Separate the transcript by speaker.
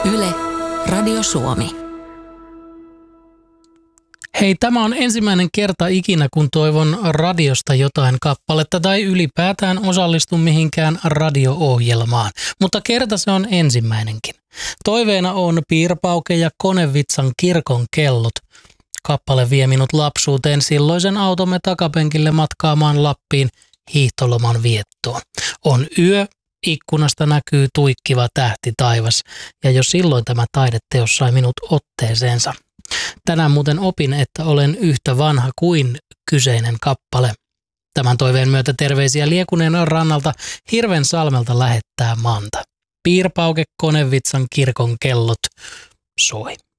Speaker 1: Yle, Radio Suomi.
Speaker 2: Hei, tämä on ensimmäinen kerta ikinä, kun toivon radiosta jotain kappaletta tai ylipäätään osallistun mihinkään radio-ohjelmaan. Mutta kerta se on ensimmäinenkin. Toiveena on Piirpauke ja Konevitsan Kirkon kellot. Kappale vie minut lapsuuteen silloisen automme takapenkille matkaamaan Lappiin hiihtoloman viettoon. On yö, ikkunasta näkyy tuikkiva tähti taivas, ja jo silloin tämä taideteos sai minut otteeseensa. Tänään muuten opin, että olen yhtä vanha kuin kyseinen kappale. Tämän toiveen myötä terveisiä Liekuneen rannalta Hirvensalmelta lähettää Manta. Piirpauke, Konevitsan Kirkon kellot soi.